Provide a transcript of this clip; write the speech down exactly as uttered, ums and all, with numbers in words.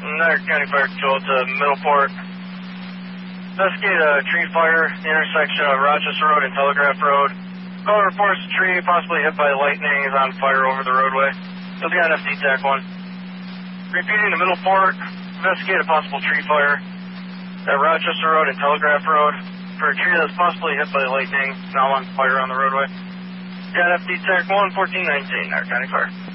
Niagara County Fire Control to Middleport. Investigate a tree fire at the intersection of Rochester Road and Telegraph Road. Caller reports a tree possibly hit by lightning is on fire over the roadway. You'll be on F D TAC one. Repeating to Middleport, investigate a possible tree fire at Rochester Road and Telegraph Road for a tree that's possibly hit by lightning, now on fire on the roadway. Got F D TAC one, fourteen nineteen, Niagara County Fire.